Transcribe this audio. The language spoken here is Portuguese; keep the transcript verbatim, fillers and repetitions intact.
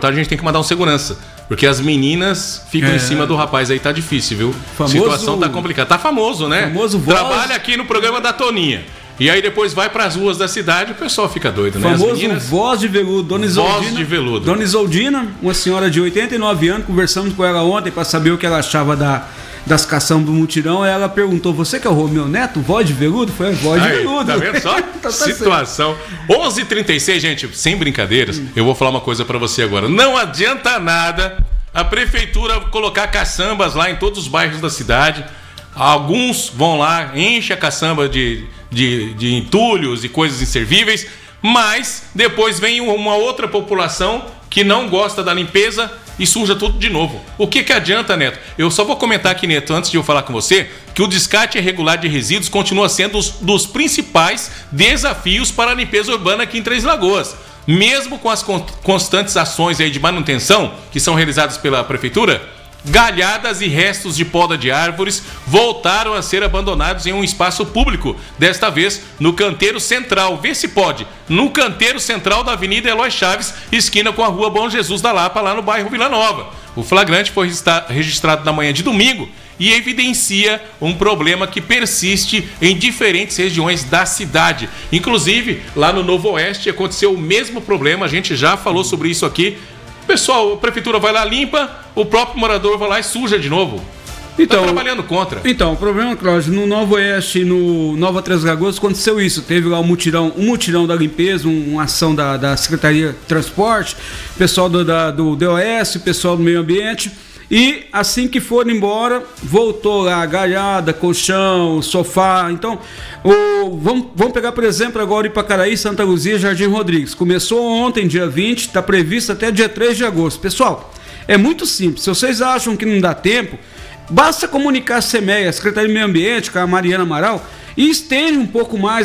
tarde a gente tem que mandar um segurança. Porque as meninas ficam é. em cima do rapaz aí, tá difícil, viu? Famoso... A situação tá complicada. Tá famoso, né? Famoso voz... Trabalha aqui no programa da Toninha. E aí depois vai pras ruas da cidade, o pessoal fica doido, né? Famoso As meninas... voz de veludo, Dona Isoldina. Voz de veludo. Dona Isoldina, uma senhora de oitenta e nove anos, conversamos com ela ontem para saber o que ela achava da, das caçambas do mutirão. Ela perguntou: você que é o Romeu Neto, voz de veludo? Foi a voz aí, de veludo. Tá vendo só? tá, tá Situação. onze e trinta e seis, gente, sem brincadeiras, hum. eu vou falar uma coisa para você agora. Não adianta nada a prefeitura colocar caçambas lá em todos os bairros da cidade. Alguns vão lá, enche a caçamba de, de, de entulhos e coisas inservíveis, mas depois vem uma outra população que não gosta da limpeza e suja tudo de novo. O que que adianta, Neto? Eu só vou comentar aqui, Neto, antes de eu falar com você, que o descarte irregular de resíduos continua sendo um dos principais desafios para a limpeza urbana aqui em Três Lagoas. Mesmo com as constantes ações aí de manutenção que são realizadas pela prefeitura, galhadas e restos de poda de árvores voltaram a ser abandonados em um espaço público, desta vez no canteiro central. Vê se pode, no canteiro central da Avenida Eloy Chaves, esquina com a Rua Bom Jesus da Lapa, lá no bairro Vila Nova. O flagrante foi registrado na manhã de domingo e evidencia um problema que persiste em diferentes regiões da cidade. Inclusive, lá no Novo Oeste aconteceu o mesmo problema, a gente já falou sobre isso aqui. Pessoal, a prefeitura vai lá, limpa, o próprio morador vai lá e suja de novo. Então, tá trabalhando contra. Então, o problema, Cláudio, no Novo Oeste, no Nova Três Lagoas, aconteceu isso. Teve lá um mutirão, um mutirão da limpeza, um, uma ação da, da Secretaria de Transporte, pessoal do, da, do D O S, pessoal do Meio Ambiente. E assim que foram embora, voltou lá galhada, colchão, sofá. Então, o, vamos, vamos pegar, por exemplo, agora Ipacaraí, Santa Luzia, Jardim Rodrigues. Começou ontem, dia vinte, está previsto até dia três de agosto. Pessoal, é muito simples. Se vocês acham que não dá tempo, basta comunicar a SEMEI, a Secretaria de Meio Ambiente, com a Mariana Amaral, e estende um pouco mais